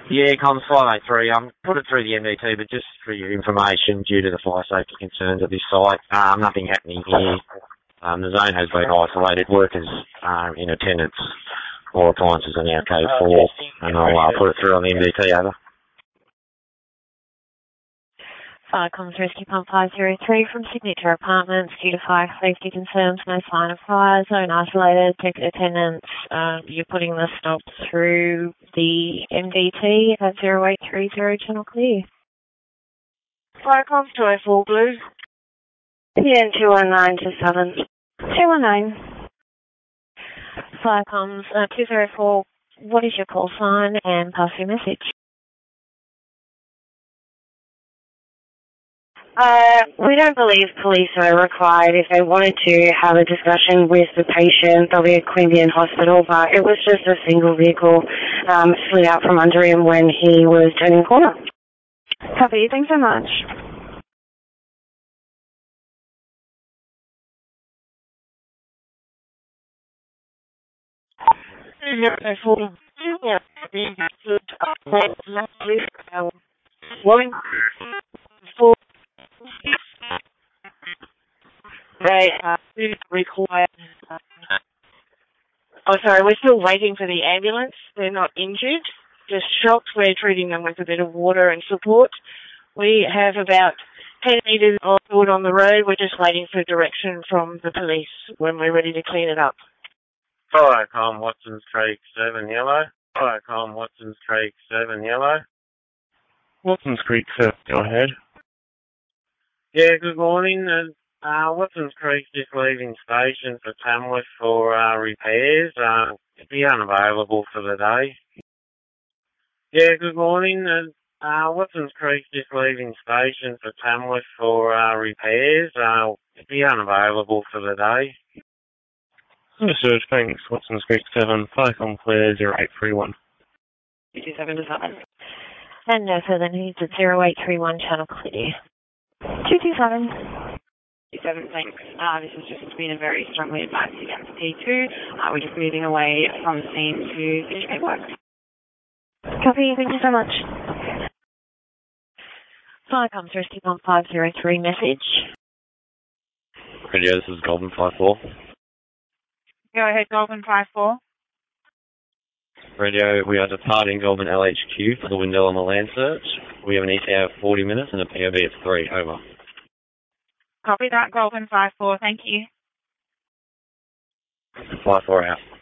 Yeah, comms 583. Put it through the MDT, but just for your information, due to the fire safety concerns at this site, nothing happening here. The zone has been isolated. Workers in attendance. All appliances are now code 4, and I'll put it through on the MDT, over. Fire comms rescue pump 503 from Signature Apartments. Due to fire safety concerns, no sign of fire, zone isolated, ticket attendance. You're putting the stop through the MDT at 0830, channel clear. Fire comms 204 Blue. PN 21927. 219. Fire comms 204, what is your call sign and pass your message? We don't believe police are required. If they wanted to have a discussion with the patient, they'll be at Queanbeyan Hospital, but it was just a single vehicle slid out from under him when he was turning the corner. Copy, thanks so much. Right, required. Oh, sorry, we're still waiting for the ambulance. They're not injured, just shocked. We're treating them with a bit of water and support. We have about 10 metres of wood on the road. We're just waiting for direction from the police when we're ready to clean it up. Firecom Watson's Creek 7 yellow. Firecom Watson's Creek 7 yellow. Watson's Creek 7, go ahead. Yeah, good morning. Watson's Creek just leaving station for Tamworth for repairs. Be unavailable for the day. Yeah, good morning. Watson's Creek just leaving station for Tamworth for repairs. Be unavailable for the day. Understood, thanks. Watson's Creek 7, Firecom clear 0831. 227 is up. And no further needs at 0831, channel clear. 227. 227, thanks. This has just been a very strongly advised against P2. We're just moving away from the scene to finish paperwork. Copy, thank you so much. Fire comms rescue pump 503 message. Radio, this is Goldman 54. Go ahead, Goldman 54. Radio, we are departing Goldman LHQ for the window on the land search. We have an ETA of 40 minutes and a POV of 3, over. Copy that, Goldman 54, thank you. 54 out.